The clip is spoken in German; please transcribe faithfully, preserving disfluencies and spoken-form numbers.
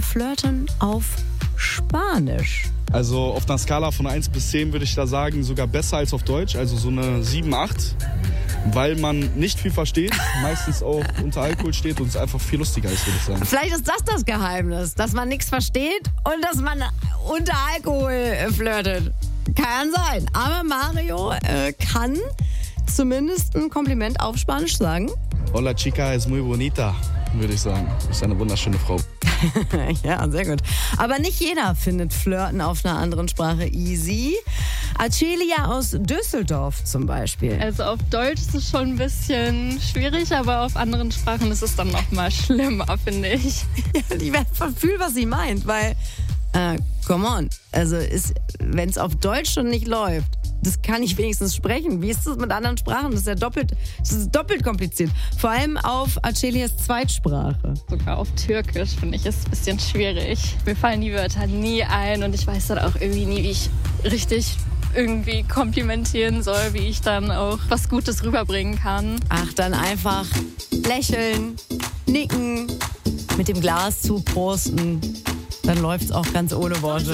Flirten auf Spanisch? Also auf einer Skala von eins bis zehn würde ich da sagen, sogar besser als auf Deutsch. Also so eine sieben, acht. Weil man nicht viel versteht, meistens auch unter Alkohol steht und es einfach viel lustiger ist, würde ich sagen. Vielleicht ist das das Geheimnis, dass man nichts versteht und dass man unter Alkohol äh, flirtet. Kann sein. Aber Mario äh, kann zumindest ein Kompliment auf Spanisch sagen. Hola chica, es muy bonita, würde ich sagen. Ist eine wunderschöne Frau. Ja, sehr gut. Aber nicht jeder findet Flirten auf einer anderen Sprache easy. Acelia aus Düsseldorf zum Beispiel. Also auf Deutsch ist es schon ein bisschen schwierig, aber auf anderen Sprachen ist es dann noch mal schlimmer, finde ich. Ja, ich fühle, was sie meint, weil, äh, come on, also wenn es auf Deutsch schon nicht läuft, das kann ich wenigstens sprechen. Wie ist das mit anderen Sprachen? Das ist ja doppelt, das ist doppelt kompliziert. Vor allem auf Acelias Zweitsprache. Sogar auf Türkisch, finde ich, ist es ein bisschen schwierig. Mir fallen die Wörter nie ein und ich weiß dann auch irgendwie nie, wie ich richtig irgendwie komplimentieren soll, wie ich dann auch was Gutes rüberbringen kann. Ach, dann einfach lächeln, nicken, mit dem Glas zuprosten. Dann läuft's auch ganz ohne Worte.